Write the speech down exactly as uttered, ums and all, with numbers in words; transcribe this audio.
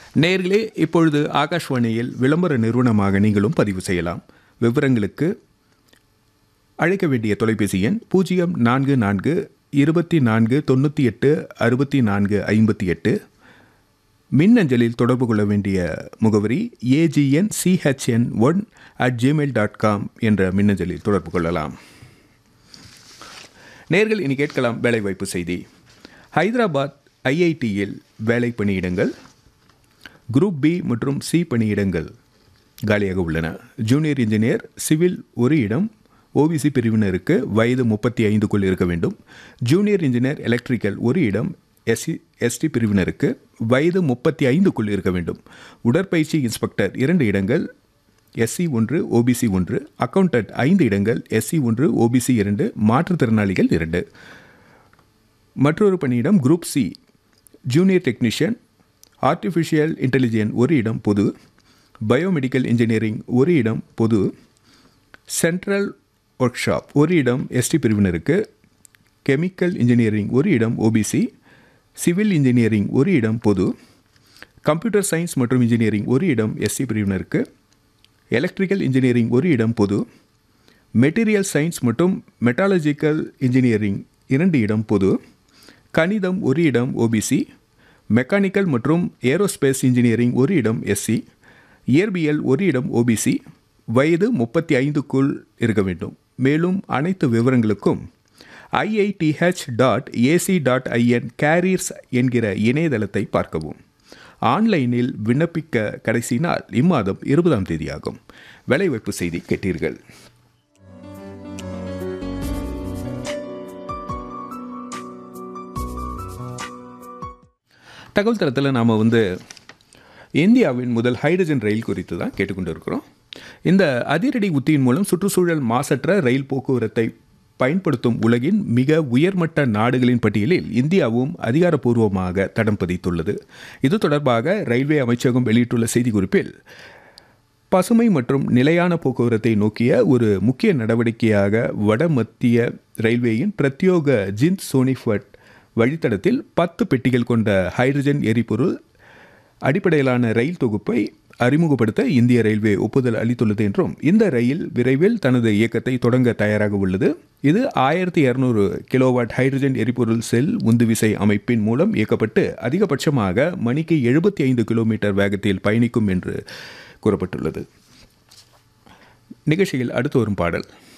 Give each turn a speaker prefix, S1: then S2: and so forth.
S1: நேயர்களே, இப்பொழுது ஆகாஷ்வாணியில் விளம்பர நிறுவனமாக நீங்களும் பதிவு செய்யலாம். விவரங்களுக்கு அழைக்க வேண்டிய தொலைபேசி எண் பூஜ்ஜியம் நான்கு நான்கு இருபத்தி நான்கு தொண்ணூற்றி எட்டு அறுபத்தி நான்கு ஐம்பத்தி எட்டு. மின்னஞ்சலில் தொடர்பு கொள்ள வேண்டிய முகவரி AGN CHN one at Gmail dot com என்ற மின்னஞ்சலில் தொடர்பு கொள்ளலாம். நேர்கள் இனி கேட்கலாம் வேலைவாய்ப்பு செய்தி. ஹைதராபாத் ஐஐடியில் வேலை பணியிடங்கள் குரூப் பி மற்றும் சி பணியிடங்கள் காலியாக உள்ளன. ஜூனியர் இன்ஜினியர் சிவில் ஒரு இடம், ஓபிசி பிரிவினருக்கு வயது முப்பத்தி ஐந்துக்குள் இருக்க வேண்டும். ஜூனியர் இன்ஜினியர் எலக்ட்ரிக்கல் ஒரு இடம், எஸ்சி எஸ்டி பிரிவினருக்கு வயது முப்பத்தி ஐந்துக்குள் இருக்க வேண்டும். உடற்பயிற்சி இன்ஸ்பெக்டர் இரண்டு இடங்கள், எஸ்சி ஒன்று ஓபிசி ஒன்று. அக்கவுண்டன்ட் ஐந்து இடங்கள், எஸ்சி ஒன்று ஓபிசி இரண்டு, மாற்றுத்திறனாளிகள் இரண்டு. மற்றொரு பணியிடம் group C junior technician artificial intelligence ஒரு இடம் பொது. பயோமெடிக்கல் இன்ஜினியரிங் ஒரு இடம் பொது. சென்ட்ரல் ஒர்க் ஷாப் ஒரு இடம் எஸ்டி பிரிவினருக்கு. கெமிக்கல் இன்ஜினியரிங் ஒரு இடம் ஓபிசி. சிவில் இன்ஜினியரிங் ஒரு இடம் பொது. கம்ப்யூட்டர் சயின்ஸ் மற்றும் இன்ஜினியரிங் ஒரு இடம் எஸ்சி பிரிவினருக்கு. எலக்ட்ரிக்கல் இன்ஜினியரிங் ஒரு இடம் பொது. மெட்டீரியல் சயின்ஸ் மற்றும் மெட்டாலஜிக்கல் இன்ஜினியரிங் இரண்டு இடம் பொது. கணிதம் ஒரு இடம் ஓபிசி. மெக்கானிக்கல் மற்றும் ஏரோஸ்பேஸ் இன்ஜினியரிங் ஒரு இடம் எஸ்சி. இயற்பியல் ஒரு இடம் ஓபிசி. வயது முப்பத்தி ஐந்துக்குள் இருக்க வேண்டும். மேலும் அனைத்து விவரங்களுக்கும் IITH dot AC dot IN careers என்கிற இணையதளத்தை பார்க்கவும். ஆன்லைனில் விண்ணப்பிக்க கடைசி நாள் இம்மாதம் இருபதாம் தேதியாகும். வேலைவாய்ப்பு செய்தி கேட்டீர்கள். தகவல் தரத்தில் நாம் வந்து இந்தியாவின் முதல் ஹைட்ரஜன் ரயில் குறித்து தான் கேட்டுக்கொண்டு இருக்கிறோம். இந்த அதிரடி உத்தியின் மூலம் சுற்றுச்சூழல் மாசற்ற ரயில் போக்குவரத்தை பயன்படுத்தும் உலகின் மிக உயர்மட்ட நாடுகளின் பட்டியலில் இந்தியாவும் அதிகாரப்பூர்வமாக தடம் பதித்துள்ளது. இது தொடர்பாக ரயில்வே அமைச்சகம் வெளியிட்டுள்ள செய்திக்குறிப்பில், பசுமை மற்றும் நிலையான போக்குவரத்தை நோக்கிய ஒரு முக்கிய நடவடிக்கையாக வடமத்திய ரயில்வேயின் பிரத்யோக ஜிந்த் சோனிஃபட் வழித்தடத்தில் பத்து பெட்டிகள் கொண்ட ஹைட்ரஜன் எரிபொருள் அடிப்படையிலான ரயில் தொகுப்பை அறிமுகப்படுத்த இந்திய ரயில்வே ஒப்புதல் அளித்துள்ளது என்றும், இந்த ரயில் விரைவில் தனது இயக்கத்தை தொடங்க தயாராக உள்ளது. இது ஆயிரத்தி இருநூறு கிலோவாட் ஹைட்ரஜன் எரிபொருள் செல் உந்துவிசை அமைப்பின் மூலம் இயக்கப்பட்டு அதிகபட்சமாக மணிக்கு எழுபத்தி ஐந்து கிலோமீட்டர் வேகத்தில் பயணிக்கும் என்று கூறப்பட்டுள்ளது. நிகழ்ச்சியில் அடுத்து வரும் பாடல்.